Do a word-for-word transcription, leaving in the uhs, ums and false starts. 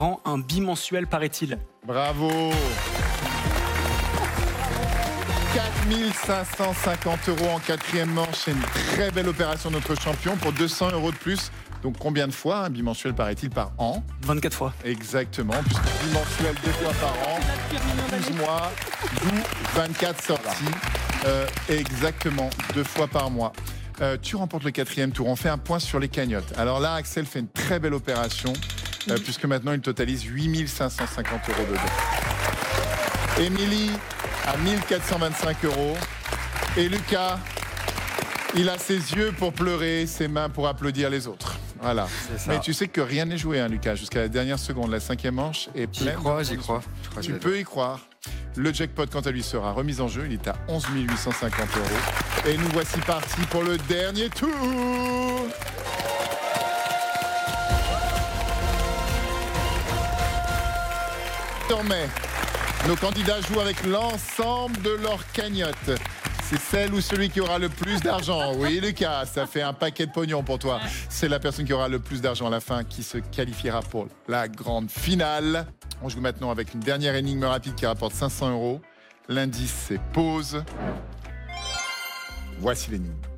rend un bimensuel, paraît-il. Bravo. quatre mille cinq cent cinquante euros en quatrième manche. C'est une très belle opération de notre champion pour deux cents euros de plus. Donc combien de fois un bimensuel paraît-il par an? vingt-quatre fois. Exactement, puisque bimensuel deux fois par an, douze mois, d'où vingt-quatre sorties. Euh, exactement, deux fois par mois. Euh, tu remportes le quatrième tour. On fait un point sur les cagnottes. Alors là, Axel fait une très belle opération, euh, puisque maintenant il totalise huit mille cinq cent cinquante euros de dons. Émilie à mille quatre cent vingt-cinq euros. Et Lucas, il a ses yeux pour pleurer, ses mains pour applaudir les autres. Voilà. Mais tu sais que rien n'est joué, hein, Lucas, jusqu'à la dernière seconde. La cinquième manche est pleine. J'y crois, j'y crois. Je crois Tu peux y croire. Le jackpot, quant à lui, sera remis en jeu. Il est à onze mille huit cent cinquante euros. Et nous voici partis pour le dernier tour. Désormais, nos candidats jouent avec l'ensemble de leur cagnotte. C'est celle ou celui qui aura le plus d'argent. Oui, Lucas, ça fait un paquet de pognon pour toi. C'est la personne qui aura le plus d'argent à la fin qui se qualifiera pour la grande finale. On joue maintenant avec une dernière énigme rapide qui rapporte cinq cents euros. L'indice, c'est pause. Voici l'énigme.